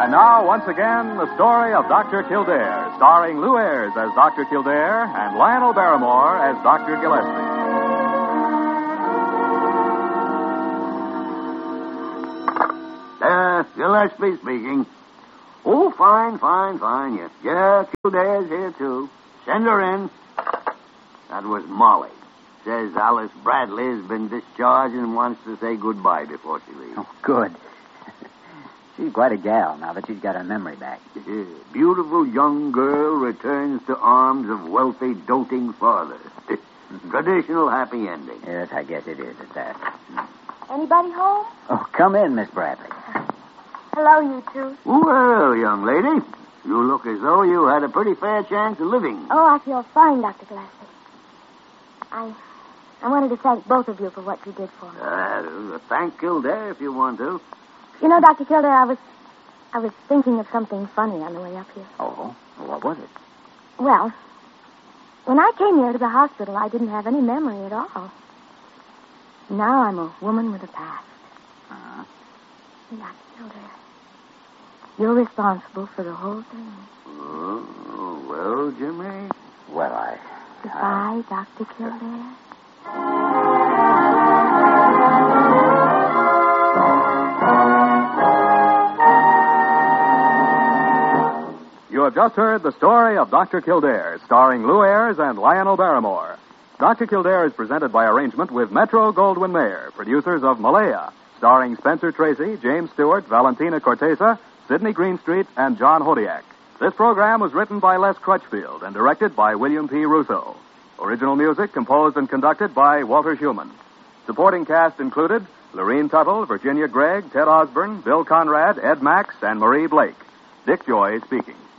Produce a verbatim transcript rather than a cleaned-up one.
And now, once again, the story of Doctor Kildare, starring Lou Ayres as Doctor Kildare and Lionel Barrymore as Doctor Gillespie. Uh, Gillespie speaking. Oh, fine, fine, fine, yes. Yeah, Kildare's here, too. Send her in. That was Molly. Says Alice Bradley has been discharged and wants to say goodbye before she leaves. Oh, good. She's quite a gal now that she's got her memory back. Yeah, beautiful young girl returns to arms of wealthy, doting father. Traditional happy ending. Yes, I guess it is at that. Anybody home? Oh, come in, Miss Bradley. Hello, you two. Well, young lady, you look as though you had a pretty fair chance of living. Oh, I feel fine, Doctor Gillespie. I I wanted to thank both of you for what you did for me. Uh, thank Kildare if you want to. You know, Doctor Kildare, I was I was thinking of something funny on the way up here. Oh? Well, what was it? Well, when I came here to the hospital, I didn't have any memory at all. Now I'm a woman with a past. Uh-huh. Doctor Kildare, you're responsible for the whole thing. Oh, well, Jimmy. Well, I... Goodbye, Doctor Kildare. You have just heard the story of Doctor Kildare, starring Lou Ayres and Lionel Barrymore. Doctor Kildare is presented by arrangement with Metro Goldwyn Mayer, producers of Malaya, starring Spencer Tracy, James Stewart, Valentina Corteza, Sidney Greenstreet, and John Hodiak. This program was written by Les Crutchfield and directed by William P. Russo. Original music composed and conducted by Walter Schumann. Supporting cast included Lorene Tuttle, Virginia Gregg, Ted Osborne, Bill Conrad, Ed Max, and Marie Blake. Dick Joy speaking.